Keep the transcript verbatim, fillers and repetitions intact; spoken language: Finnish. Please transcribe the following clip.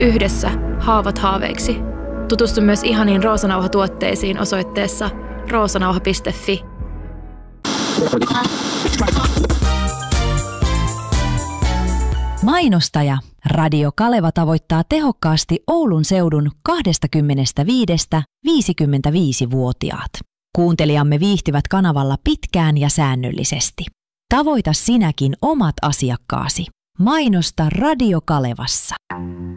Yhdessä haavat haaveiksi. Tutustu myös ihaniin Roosanauha-tuotteisiin osoitteessa roosanauha piste fi. Mainostaja Radio Kaleva tavoittaa tehokkaasti Oulun seudun kaksikymmentäviisi–viisikymmentäviisi-vuotiaat. Kuuntelijamme viihtyvät kanavalla pitkään ja säännöllisesti. Tavoita sinäkin omat asiakkaasi. Mainosta Radio Kalevassa.